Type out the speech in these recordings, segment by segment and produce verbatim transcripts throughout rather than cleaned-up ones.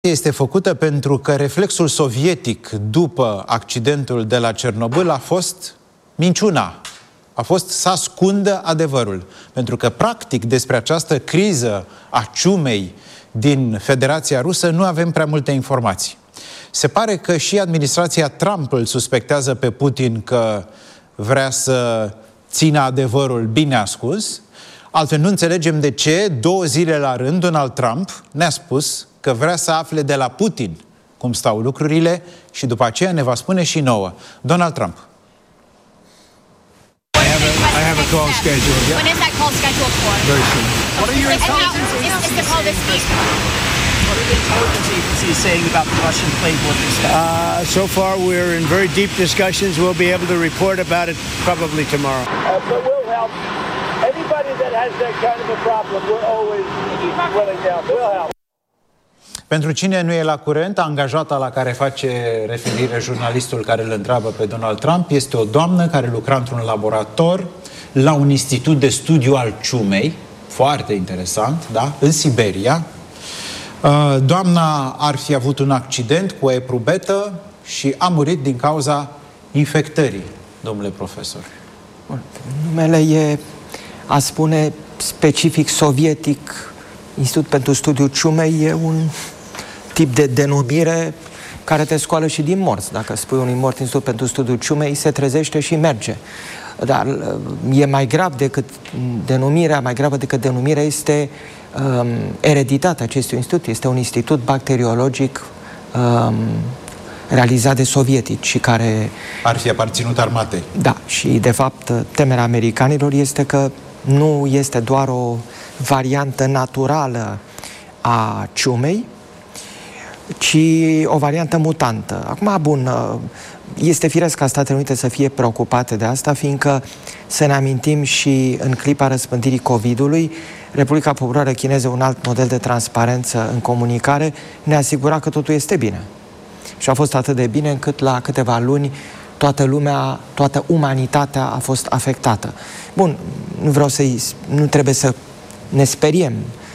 Este făcută pentru că reflexul sovietic după accidentul de la Cernobâl a fost minciuna. A fost să ascundă adevărul. Pentru că, practic, despre această criză a ciumei din Federația Rusă nu avem prea multe informații. Se pare că și administrația Trump îl suspectează pe Putin că vrea să țină adevărul bine ascuns. Altfel nu înțelegem de ce, două zile la rând, Donald Trump ne-a spus că vrea să afle de la Putin cum stau lucrurile și după aceea ne va spune și nouă. Donald Trump. I have a, I have a call scheduled. Yeah. When is that call scheduled for? Very soon. What are your And how, intelligence is, is the call this week? What are the intelligence agencies saying about the Russian playbook? Uh, so far, we're in very deep discussions. We'll be able to report about it probably tomorrow. Uh, but we'll help. Anybody that has that kind of a problem, we're always willing to help. We'll help. Pentru cine nu e la curent, angajata la care face referire jurnalistul care îl întreabă pe Donald Trump este o doamnă care lucra într-un laborator la un institut de studiu al ciumei, foarte interesant, da? În Siberia. Doamna ar fi avut un accident cu o eprubetă și a murit din cauza infectării, domnule profesor. Bun. Numele e, a spune, specific sovietic. Institut pentru Studiul Ciumei e un tip de denumire care te scoală și din morți. Dacă spui unui mort Institut pentru Studiul Ciumei, se trezește și merge. Dar e mai grav decât denumirea, mai gravă decât denumirea este um, ereditatea acestui institut. Este un institut bacteriologic um, realizat de sovietici și care... Ar fi aparținut armatei. Da, și de fapt temerea americanilor este că nu este doar o variantă naturală a ciumei, ci o variantă mutantă. Acum, bun, este firesc ca Statele Unite să fie preocupate de asta, fiindcă, să ne amintim și în clipa răspândirii COVID-ului, Republica Populară Chineză, un alt model de transparență în comunicare, ne asigura că totul este bine. Și a fost atât de bine încât la câteva luni toată lumea, toată umanitatea a fost afectată. Bun, nu vreau să-i, nu trebuie să ne speriem,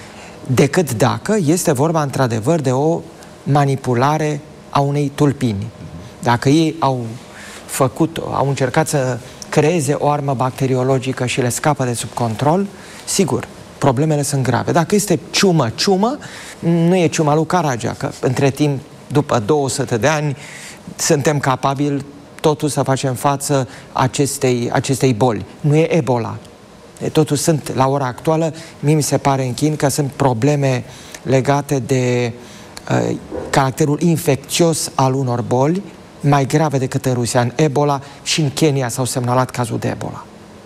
decât dacă este vorba într-adevăr de o manipulare a unei tulpini. Dacă ei au făcut, au încercat să creeze o armă bacteriologică și le scapă de sub control, sigur, problemele sunt grave. Dacă este ciumă, ciumă, nu e ciuma lui Caragea, că între timp, după două sute de ani, suntem capabili totuși să facem față acestei, acestei boli. Nu e Ebola. Totuși sunt, la ora actuală, mie mi se pare în Chin că sunt probleme legate de uh, caracterul infecțios al unor boli mai grave decât în Rusia. În Ebola și în Kenya s-au semnalat cazul de Ebola.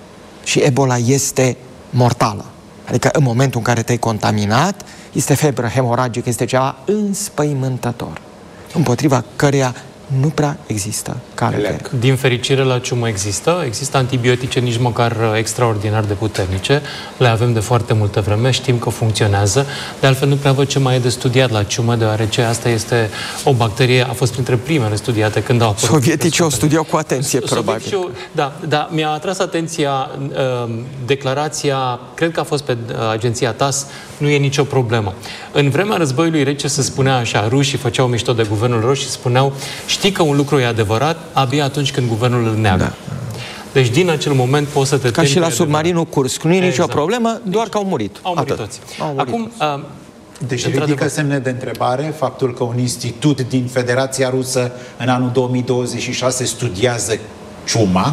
Și Ebola este mortală. Adică în momentul în care te-ai contaminat, este febră hemoragică, este ceva înspăimântător, împotriva căreia nu prea există cale. Din fericire, la ciumă există. Există antibiotice nici măcar extraordinar de puternice. Le avem de foarte multă vreme, știm că funcționează. De altfel, nu prea văd ce mai e de studiat la ciumă, deoarece asta este o bacterie, a fost printre primele studiate când au apărut. Sovieticii o studiau cu atenție, probabil. Da, da, mi-a atras atenția uh, declarația, cred că a fost pe uh, agenția T A S, nu e nicio problemă. În vremea războiului rece se spunea așa, rușii făceau mișto de guvernul rus și spuneau: știi că un lucru e adevărat abia atunci când guvernul îl neagă. Da. Deci din acel moment poți să te Ca și la submarinul Kursk. Nu e exact. Nicio problemă, doar că au murit. Au murit toți. Au murit. Acum, uh, deci ridică semne de întrebare faptul că un institut din Federația Rusă în anul două mii douăzeci și șase studiază ciuma.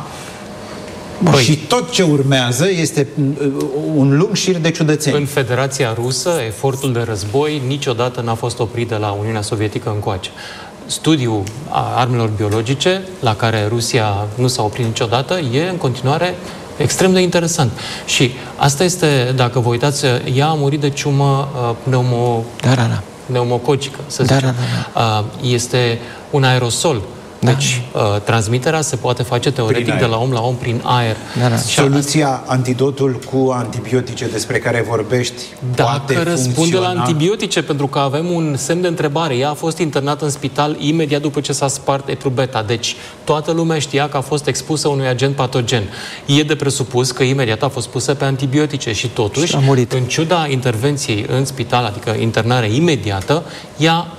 Băi. Și tot ce urmează este un lung șir de ciudățeni. În Federația Rusă, efortul de război niciodată n-a fost oprit de la Uniunea Sovietică încoace. Studiul armelor biologice, la care Rusia nu s-a oprit niciodată, e în continuare extrem de interesant. Și asta este, dacă vă uitați, ea a murit de ciumă pneumo... da, da, da. pneumococică, să da, zicem. Da, da, da. Este un aerosol. Deci, da. uh, transmiterea se poate face teoretic de la om la om prin aer. Da, da. Soluția, asta... antidotul cu antibiotice despre care vorbești, dacă răspunde la antibiotice, pentru că avem un semn de întrebare. Ea a fost internată în spital imediat după ce s-a spart eprubeta. Deci, toată lumea știa că a fost expusă unui agent patogen. E de presupus că imediat a fost pusă pe antibiotice și totuși, și a murit. În ciuda intervenției în spital, adică internare imediată, ea